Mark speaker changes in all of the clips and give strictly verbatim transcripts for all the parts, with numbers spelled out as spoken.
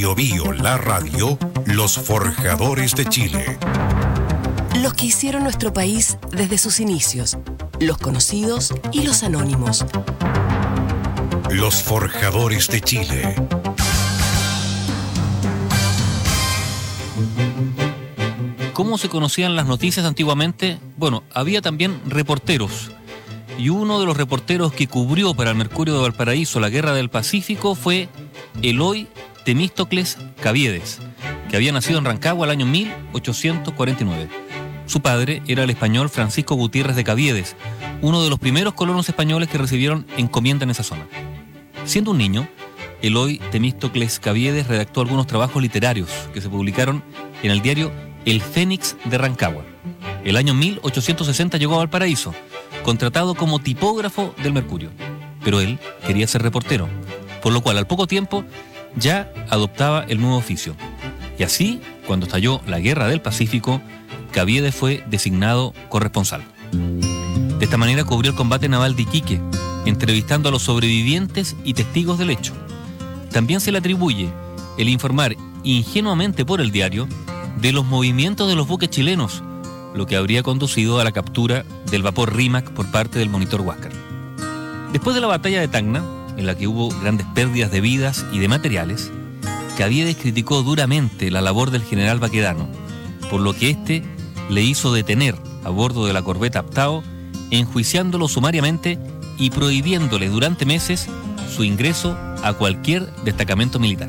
Speaker 1: Bio Bio, la radio, los forjadores de Chile.
Speaker 2: Los que hicieron nuestro país desde sus inicios, los conocidos y los anónimos.
Speaker 1: Los forjadores de Chile.
Speaker 3: ¿Cómo se conocían las noticias antiguamente? Bueno, había también reporteros. Y uno de los reporteros que cubrió para el Mercurio de Valparaíso la Guerra del Pacífico fue Eloy Temístocles Caviedes, que había nacido en Rancagua el año mil ochocientos cuarenta y nueve. Su padre era el español Francisco Gutiérrez de Caviedes, uno de los primeros colonos españoles que recibieron encomienda en esa zona. Siendo un niño, Eloy Temístocles Caviedes redactó algunos trabajos literarios que se publicaron en el diario El Fénix de Rancagua. El año mil ochocientos sesenta llegó a Valparaíso, contratado como tipógrafo del Mercurio, pero él quería ser reportero, por lo cual al poco tiempo ya adoptaba el nuevo oficio. Y así, cuando estalló la Guerra del Pacífico, Caviedes fue designado corresponsal. De esta manera cubrió el combate naval de Iquique, entrevistando a los sobrevivientes y testigos del hecho. También se le atribuye el informar ingenuamente por el diario de los movimientos de los buques chilenos, lo que habría conducido a la captura del vapor Rímac por parte del monitor Huáscar. Después de la batalla de Tacna, en la que hubo grandes pérdidas de vidas y de materiales, Caviedes criticó duramente la labor del general Baquedano, por lo que éste le hizo detener a bordo de la corbeta Aptao, enjuiciándolo sumariamente y prohibiéndole durante meses su ingreso a cualquier destacamento militar.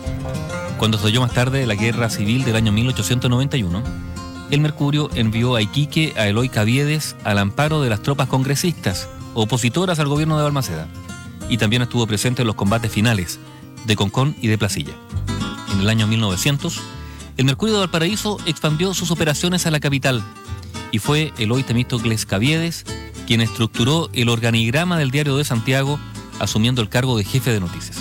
Speaker 3: Cuando estalló más tarde la Guerra Civil del año mil ochocientos noventa y uno, el Mercurio envió a Iquique a Eloy Caviedes al amparo de las tropas congresistas, opositoras al gobierno de Balmaceda, y también estuvo presente en los combates finales de Concón y de Placilla. En el año mil novecientos, el Mercurio de Valparaíso expandió sus operaciones a la capital, y fue Eloy Temístocles Caviedes quien estructuró el organigrama del Diario de Santiago, asumiendo el cargo de jefe de noticias.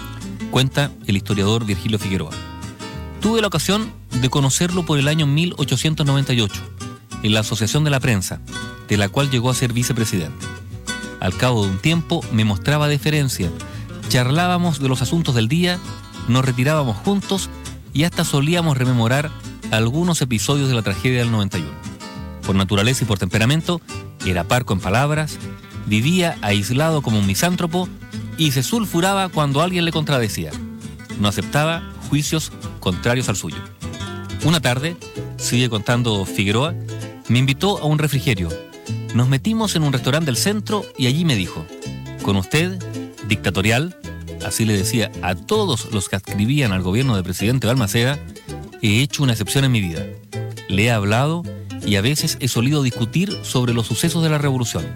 Speaker 3: Cuenta el historiador Virgilio Figueroa: tuve la ocasión de conocerlo por el año mil ochocientos noventa y ocho, en la Asociación de la Prensa, de la cual llegó a ser vicepresidente. Al cabo de un tiempo me mostraba deferencia, charlábamos de los asuntos del día, nos retirábamos juntos y hasta solíamos rememorar algunos episodios de la tragedia del noventa y uno. Por naturaleza y por temperamento, era parco en palabras, vivía aislado como un misántropo y se sulfuraba cuando alguien le contradecía. No aceptaba juicios contrarios al suyo. Una tarde, sigue contando Figueroa, me invitó a un refrigerio. Nos metimos en un restaurante del centro y allí me dijo: con usted, dictatorial, así le decía a todos los que adscribían al gobierno del presidente Balmaceda, he hecho una excepción en mi vida. Le he hablado y a veces he solido discutir sobre los sucesos de la revolución.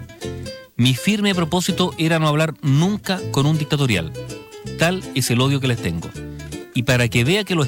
Speaker 3: Mi firme propósito era no hablar nunca con un dictatorial. Tal es el odio que les tengo. Y para que vea que lo